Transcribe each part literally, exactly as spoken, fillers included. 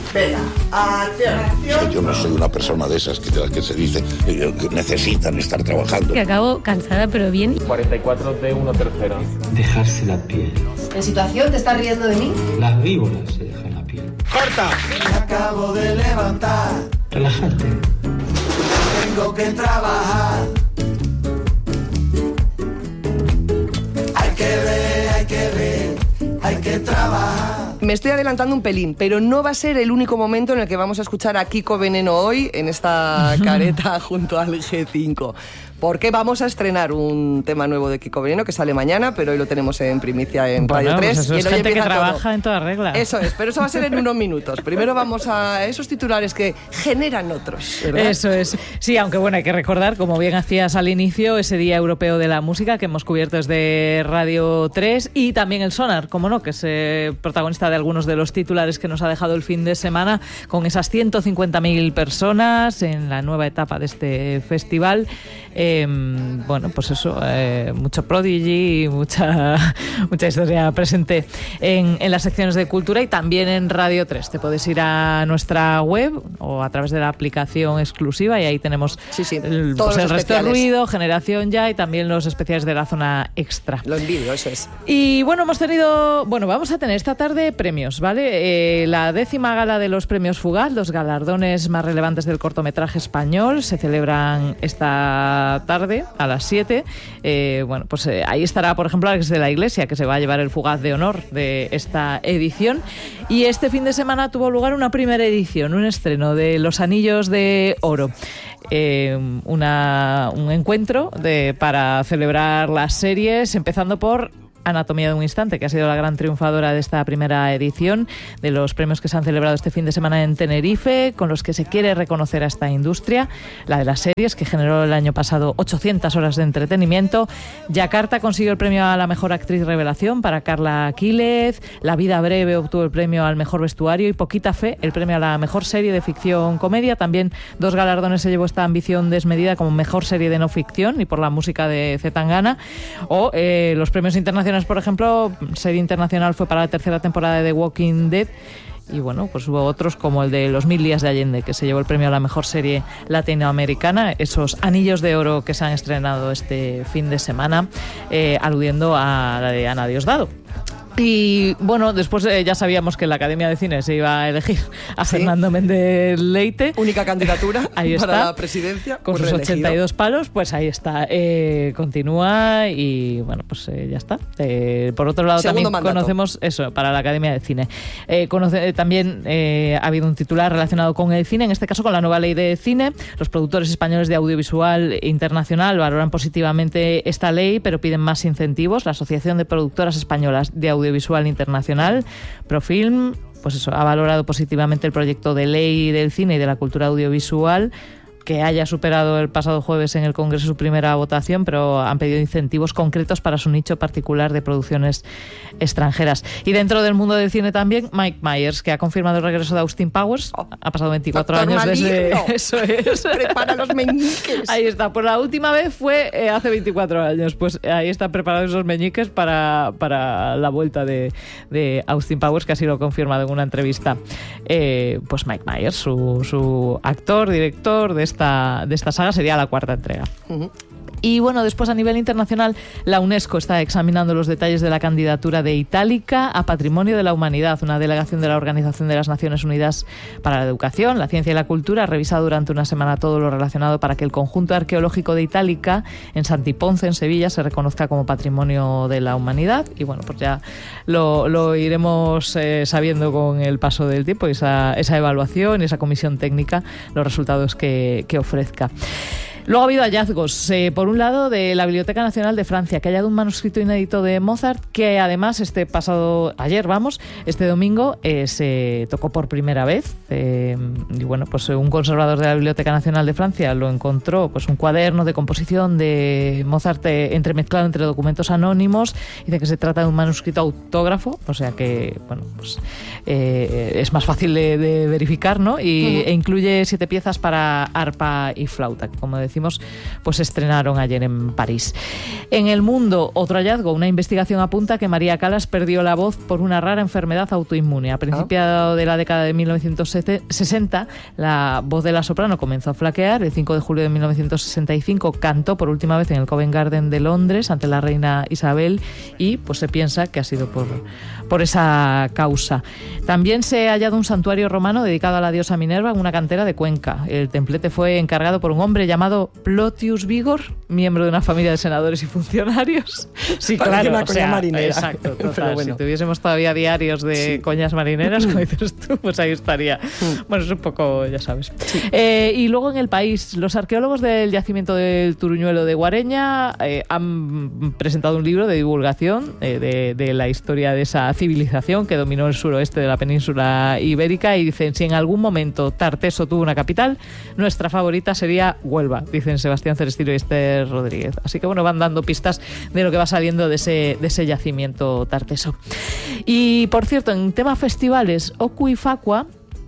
Venga, acción. Yo no soy una persona de esas que, que se dice que necesitan estar trabajando. Que acabo cansada, pero bien. cuarenta y cuatro D uno tercero. Dejarse la piel. ¿En situación te estás riendo de mí? Las víboras se dejan la piel. ¡Corta! Me acabo de levantar. Relájate. Tengo que trabajar. Hay que ver, hay que ver, hay que trabajar. Me estoy adelantando un pelín, pero no va a ser el único momento en el que vamos a escuchar a Kiko Veneno hoy en esta careta junto al G cinco. Porque vamos a estrenar un tema nuevo de Kiko Veneno que sale mañana, pero hoy lo tenemos en primicia en bueno, Radio tres. Pues eso y es hoy gente que todo. trabaja en toda regla. Eso es, pero eso va a ser en unos minutos. Primero vamos a esos titulares que generan otros, ¿verdad? Eso es. Sí, aunque bueno, hay que recordar, como bien hacías al inicio, ese Día Europeo de la Música que hemos cubierto desde Radio tres y también el Sonar, como no, que es eh, protagonista de algunos de los titulares que nos ha dejado el fin de semana con esas ciento cincuenta mil personas en la nueva etapa de este festival. Eh, bueno, pues eso, eh, mucho Prodigy, mucha, mucha historia presente en, en las secciones de cultura y también en Radio tres. Te puedes ir a nuestra web o a través de la aplicación exclusiva y ahí tenemos sí, sí, el, pues el resto de ruido, Generación Ya y también los especiales de la zona extra. Lo envidio, eso es. Y bueno, hemos tenido, bueno, vamos a tener esta tarde premios, ¿vale? Eh, la décima gala de los premios Fugaz, los galardones más relevantes del cortometraje español, se celebran esta tarde a las siete. Eh, bueno, pues eh, ahí estará, por ejemplo, Alex de la Iglesia, que se va a llevar el Fugaz de honor de esta edición. Y este fin de semana tuvo lugar una primera edición, un estreno de Los Anillos de Oro. Eh, una, un encuentro de, para celebrar las series, empezando por Anatomía de un Instante, que ha sido la gran triunfadora de esta primera edición de los premios que se han celebrado este fin de semana en Tenerife, con los que se quiere reconocer a esta industria, la de las series, que generó el año pasado ochocientas horas de entretenimiento. Yakarta consiguió el premio a la mejor actriz revelación para Carla Aquílez, La vida breve obtuvo el premio al mejor vestuario y Poquita Fe el premio a la mejor serie de ficción comedia. También dos galardones se llevó esta ambición desmedida como mejor serie de no ficción y por la música de Zetangana, o eh, los premios internacionales. Por ejemplo, serie internacional fue para la tercera temporada de The Walking Dead y bueno, pues hubo otros como el de Los Mil Días de Allende, que se llevó el premio a la mejor serie latinoamericana, esos Anillos de Oro que se han estrenado este fin de semana, eh, aludiendo a la de Ana Diosdado. Y bueno, después eh, ya sabíamos que en la Academia de Cine se iba a elegir a ¿Sí? Fernando Méndez Leite. Única candidatura ahí para está, la presidencia. Con sus reelegido. ochenta y dos palos, pues ahí está. Eh, continúa y bueno, pues eh, ya está. Eh, por otro lado, Segundo también mandato. Conocemos eso para la Academia de Cine. Eh, conoce, también eh, ha habido un titular relacionado con el cine, en este caso con la nueva ley de cine. Los productores españoles de audiovisual internacional valoran positivamente esta ley, pero piden más incentivos. La Asociación de Productoras Españolas de Audiovisual Internacional, Profilm, pues eso, ha valorado positivamente el proyecto de ley del cine y de la cultura audiovisual, que haya superado el pasado jueves en el Congreso su primera votación, pero han pedido incentivos concretos para su nicho particular de producciones extranjeras. Y dentro del mundo del cine también, Mike Myers, que ha confirmado el regreso de Austin Powers. Oh, ha pasado veinticuatro años desde... Eso es. Prepara los meñiques. Ahí está. Pues la última vez fue eh, hace veinticuatro años. Pues ahí están preparados esos meñiques para, para la vuelta de, de Austin Powers, que así lo ha confirmado en una entrevista. Eh, pues Mike Myers, su, su actor, director de esta, de esta saga, sería la cuarta entrega. Uh-huh. Y bueno, después a nivel internacional, la UNESCO está examinando los detalles de la candidatura de Itálica a Patrimonio de la Humanidad. Una delegación de la Organización de las Naciones Unidas para la Educación, la Ciencia y la Cultura ha revisado durante una semana todo lo relacionado para que el conjunto arqueológico de Itálica, en Santiponce, en Sevilla, se reconozca como Patrimonio de la Humanidad. Y bueno, pues ya lo, lo iremos eh, sabiendo con el paso del tiempo, esa, esa evaluación, esa comisión técnica, los resultados que, que ofrezca. Luego ha habido hallazgos, eh, por un lado, de la Biblioteca Nacional de Francia, que ha hallado un manuscrito inédito de Mozart, que además este pasado, ayer vamos, este domingo, eh, se tocó por primera vez. Eh, y bueno, pues un conservador de la Biblioteca Nacional de Francia lo encontró, pues un cuaderno de composición de Mozart eh, entremezclado entre documentos anónimos. Dice que se trata de un manuscrito autógrafo, o sea que, bueno, pues eh, es más fácil de, de verificar, ¿no? Y, uh-huh. E incluye siete piezas para arpa y flauta, como decía, decimos, pues se estrenaron ayer en París. En el mundo, otro hallazgo, una investigación apunta que María Callas perdió la voz por una rara enfermedad autoinmune. A principios ah. de la década de mil novecientos sesenta, la voz de la soprano comenzó a flaquear. El cinco de julio de mil novecientos sesenta y cinco cantó por última vez en el Covent Garden de Londres ante la reina Isabel y pues se piensa que ha sido por, por esa causa. También se ha hallado un santuario romano dedicado a la diosa Minerva en una cantera de Cuenca. El templete fue encargado por un hombre llamado Plotius Vigor, miembro de una familia de senadores y funcionarios. Sí, Parece claro, una o coña sea, marinera. Exacto, total. Pero bueno. Si tuviésemos todavía diarios de sí. coñas marineras, como dices tú, pues ahí estaría. Bueno, es un poco, ya sabes. Sí. Eh, y luego en el país, los arqueólogos del yacimiento del Turuñuelo de Guareña eh, han presentado un libro de divulgación eh, de, de la historia de esa civilización que dominó el suroeste de la península ibérica y dicen, si en algún momento Tarteso tuvo una capital, nuestra favorita sería Huelva, dicen Sebastián Celestino y Esther Rodríguez. Así que bueno, van dando pistas de lo que va saliendo de ese, de ese yacimiento Tarteso. Y por cierto, en tema festivales, Ocu y Facua,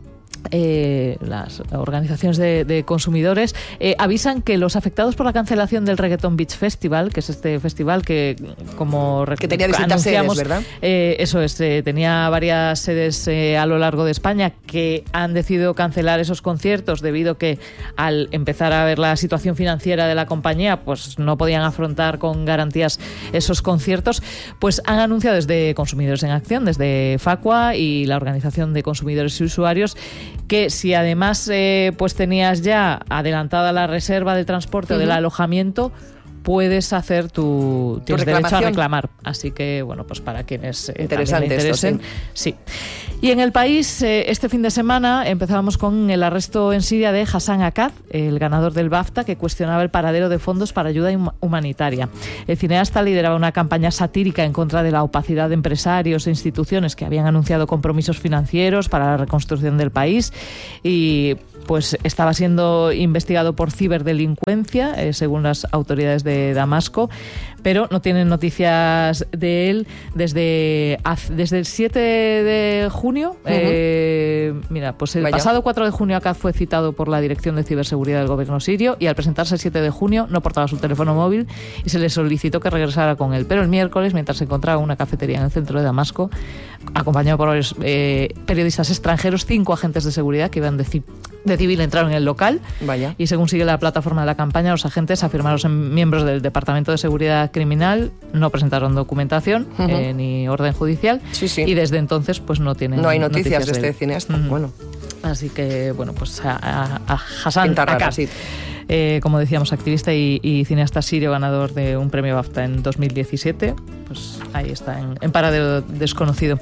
Eh, las organizaciones de, de consumidores eh, avisan que los afectados por la cancelación del Reggaeton Beach Festival, que es este festival que como que tenía distintas sedes, ¿verdad? Eh, eso es, eh, tenía varias sedes eh, a lo largo de España, que han decidido cancelar esos conciertos debido que al empezar a ver la situación financiera de la compañía, pues no podían afrontar con garantías esos conciertos, pues han anunciado desde Consumidores en Acción, desde Facua y la Organización de Consumidores y Usuarios, que si además eh, pues tenías ya adelantada la reserva del transporte uh-huh. o del alojamiento, puedes hacer tu, tu derecho a reclamar. Así que, bueno, pues para quienes eh, Interesante le interesen, esto, sí. sí. Y en el país, eh, este fin de semana empezábamos con el arresto en Siria de Hassan Akkad, el ganador del BAFTA, que cuestionaba el paradero de fondos para ayuda humanitaria. El cineasta lideraba una campaña satírica en contra de la opacidad de empresarios e instituciones que habían anunciado compromisos financieros para la reconstrucción del país y pues estaba siendo investigado por ciberdelincuencia, eh, según las autoridades de Damasco, pero no tienen noticias de él desde, desde el siete de junio. Uh-huh. Eh, mira, pues el Vaya. pasado cuatro de junio Akkad fue citado por la Dirección de Ciberseguridad del Gobierno sirio y al presentarse el siete de junio no portaba su teléfono móvil y se le solicitó que regresara con él. Pero el miércoles, mientras se encontraba en una cafetería en el centro de Damasco, acompañado por varios eh, periodistas extranjeros, cinco agentes de seguridad que iban de, ci- de civil entraron en el local. Vaya. Y según sigue la plataforma de la campaña, los agentes afirmaron ser miembros del Departamento de Seguridad Criminal, no presentaron documentación uh-huh. eh, ni orden judicial sí, sí. y desde entonces pues no tienen no hay noticias, noticias de este cineasta. Uh-huh. Bueno, así que bueno, pues a, a, a Hassan Akkad, sí. eh, como decíamos, activista y, y cineasta sirio, ganador de un premio BAFTA en dos mil diecisiete, pues ahí está en, en paradero desconocido.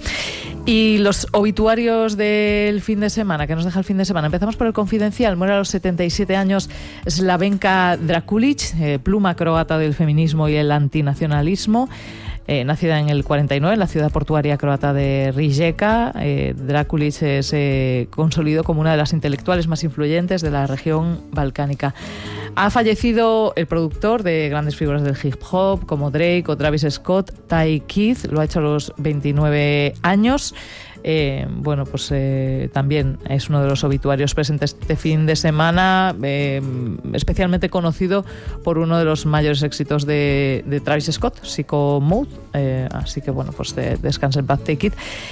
Y los obituarios del fin de semana, que nos deja el fin de semana. Empezamos por el Confidencial. Muere a los setenta y siete años Slavenka Drakulic, eh, pluma croata del feminismo y el antinacionalismo. Eh, nacida en el cuarenta y nueve en la ciudad portuaria croata de Rijeka, eh, Drakulic se, se consolidó como una de las intelectuales más influyentes de la región balcánica. Ha fallecido el productor de grandes figuras del hip hop como Drake o Travis Scott, Ty Keith, lo ha hecho a los veintinueve años. Eh, bueno, pues eh, también es uno de los obituarios presentes este fin de semana, eh, especialmente conocido por uno de los mayores éxitos de, de Travis Scott, Sicko Mode, eh, así que bueno, pues de, descansa en paz, Take It.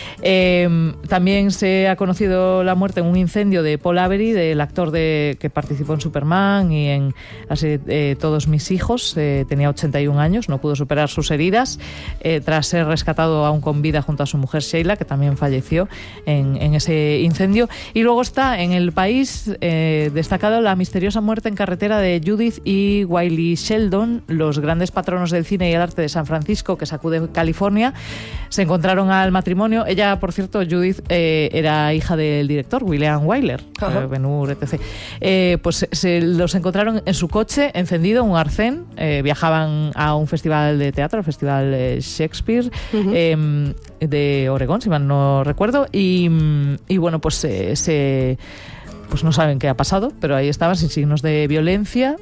Eh, también se ha conocido la muerte en un incendio de Paul Avery, del actor de, que participó en Superman y en la serie eh, Todos mis hijos. Eh, tenía ochenta y un años, no pudo superar sus heridas eh, tras ser rescatado aún con vida junto a su mujer Sheila, que también falleció En, en ese incendio. Y luego está en el país eh, destacado la misteriosa muerte en carretera de Judith y Wiley Sheldon, los grandes patronos del cine y el arte de San Francisco, que sacude California. Se encontraron al matrimonio. Ella, por cierto, Judith, eh, era hija del director William Wyler, eh, Ben-Hur, etcétera. Eh, pues se los encontraron en su coche encendido, un arcén. Eh, viajaban a un festival de teatro, el Festival eh, Shakespeare, uh-huh. eh, de Oregón, si mal no recuerdo, y, y bueno, pues eh, se pues no saben qué ha pasado, pero ahí estaban sin signos de violencia,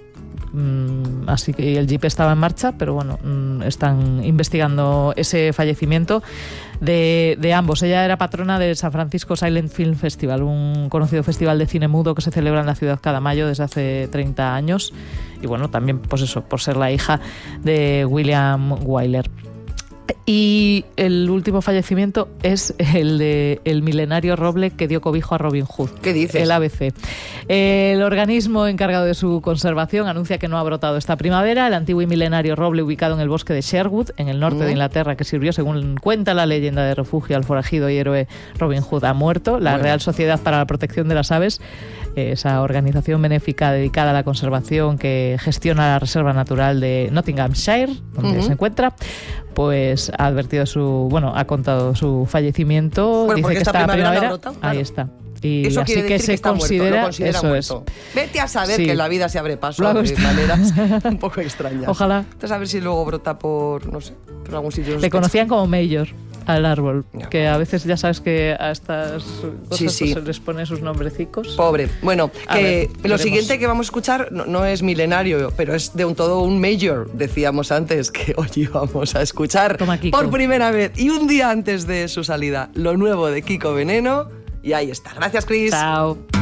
mm, así que el jeep estaba en marcha, pero bueno, mm, están investigando ese fallecimiento de, de ambos. Ella era patrona del San Francisco Silent Film Festival, un conocido festival de cine mudo que se celebra en la ciudad cada mayo desde hace treinta años. Y bueno, también pues eso, por ser la hija de William Wyler. Y el último fallecimiento es el de el milenario roble que dio cobijo a Robin Hood. ¿Qué dices? El A B C. El organismo encargado de su conservación anuncia que no ha brotado esta primavera. El antiguo y milenario roble ubicado en el bosque de Sherwood, en el norte mm. de Inglaterra, que sirvió, según cuenta la leyenda, de refugio al forajido y héroe Robin Hood, ha muerto. La bueno. Real Sociedad para la Protección de las Aves, esa organización benéfica dedicada a la conservación que gestiona la Reserva Natural de Nottinghamshire, donde uh-huh. se encuentra, pues ha advertido su, bueno, ha contado su fallecimiento. Bueno, dice que esta esta primavera, primavera brotado, claro. Ahí está. Y eso así quiere que decir se que está considera, muerto, lo considera eso muerto. es. Vete a saber sí. que la vida se abre paso Luego de está. maneras un poco extrañas. Ojalá. Entonces a ver si luego brota por, no sé, por algún sitio. Le conocían como Mayor al árbol, ya. que a veces ya sabes que a estas cosas sí, sí. pues, se les pone sus nombrecicos. Pobre. Bueno, A que ver, lo veremos. siguiente que vamos a escuchar no, no es milenario, pero es de un todo un Major. Decíamos antes que hoy íbamos a escuchar Toma, Kiko. por primera vez y un día antes de su salida lo nuevo de Kiko Veneno. Y ahí está. Gracias, Chris. Chao.